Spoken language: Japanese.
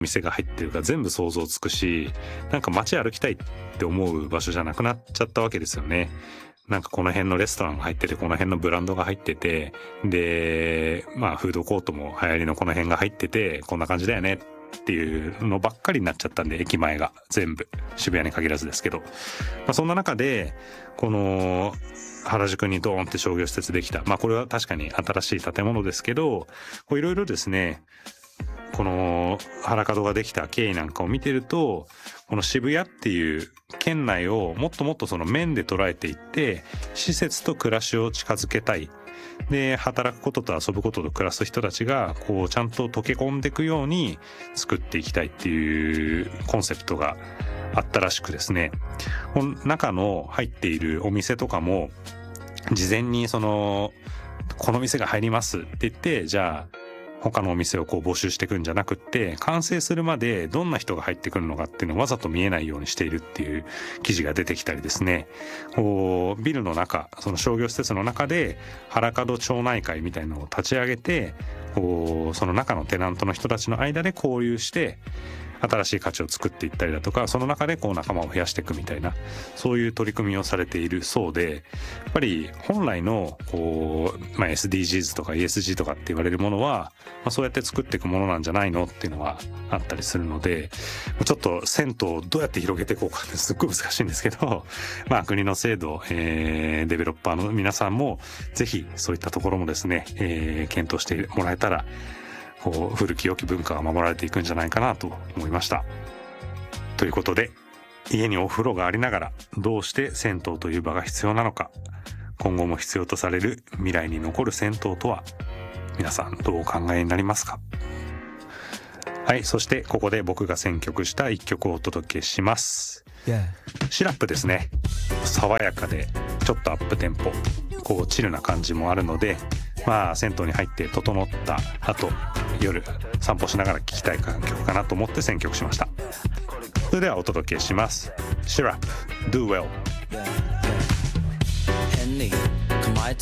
店が入ってるか全部想像つくし、なんか街歩きたいって思う場所じゃなくなっちゃったわけですよね。なんかこの辺のレストランが入ってて、この辺のブランドが入ってて、でまあフードコートも流行りのこの辺が入ってて、こんな感じだよねっていうのばっかりになっちゃったんで、駅前が全部、渋谷に限らずですけど、そんな中でこの原宿にドーンって商業施設できた、これは確かに新しい建物ですけど、いろいろですね、この原門ができた経緯なんかを見てると、この渋谷っていう県内をもっともっとその面で捉えていって、施設と暮らしを近づけたい。で、働くことと遊ぶことと暮らす人たちがこうちゃんと溶け込んでいくように作っていきたいっていうコンセプトがあったらしくですね、この中の入っているお店とかも事前にこの店が入りますって言って、じゃあ他のお店をこう募集していくんじゃなくって、完成するまでどんな人が入ってくるのかっていうのをわざと見えないようにしているっていう記事が出てきたりですね、ビルの中、その商業施設の中で原門町内会みたいなのを立ち上げて、その中のテナントの人たちの間で交流して新しい価値を作っていったりだとか、その中でこう仲間を増やしていくみたいな、そういう取り組みをされているそうで、やっぱり本来のSDGs とか ESG とかって言われるものは、そうやって作っていくものなんじゃないのっていうのはあったりするので、ちょっと銭湯をどうやって広げていこうかってすっごい難しいんですけど、国の制度、デベロッパーの皆さんもぜひそういったところもですね、検討してもらえたら、古き良き文化が守られていくんじゃないかなと思いました。ということで、家にお風呂がありながらどうして銭湯という場が必要なのか、今後も必要とされる未来に残る銭湯とは、皆さんどうお考えになりますか？はい、そしてここで僕が選曲した一曲をお届けします。シラップですね。爽やかでちょっとアップテンポ、チルな感じもあるので、銭湯に入って整った後、夜散歩しながら聴きたい曲かなと思って選曲しました。それではお届けします。シラップ Do Well。